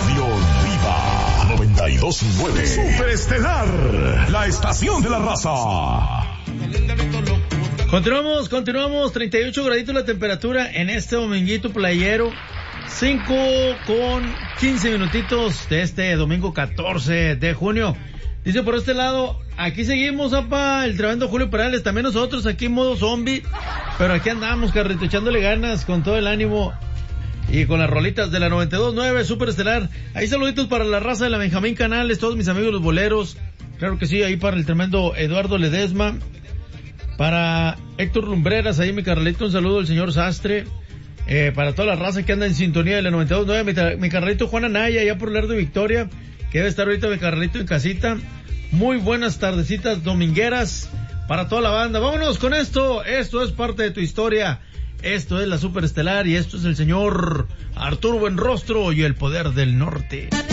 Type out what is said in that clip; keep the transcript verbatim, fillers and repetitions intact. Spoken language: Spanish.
Radio Viva noventa y dos punto nueve. Superestelar, la estación de la raza. Continuamos, continuamos, treinta y ocho graditos la temperatura en este dominguito playero, cinco con quince minutitos de este domingo catorce de junio. Dice por este lado, aquí seguimos, apa, el tremendo Julio Perales, también nosotros aquí en modo zombie, pero aquí andamos, carrito, echándole ganas con todo el ánimo y con las rolitas de la noventa y dos punto nueve, Superestelar. Ahí saluditos para la raza de la Benjamín Canales, todos mis amigos los boleros, claro que sí, ahí para el tremendo Eduardo Ledesma, para Héctor Lumbreras, ahí mi carnalito, un saludo al señor Sastre, eh, para toda la raza que anda en sintonía de la noventa y dos punto nueve, mi, mi carnalito Juan Anaya, allá por Lerdo Victoria, que debe estar ahorita mi carnalito en casita. Muy buenas tardecitas domingueras para toda la banda. Vámonos con esto, esto es parte de tu historia, esto es la Superestelar y esto es el señor Arturo Buenrostro y el Poder del Norte.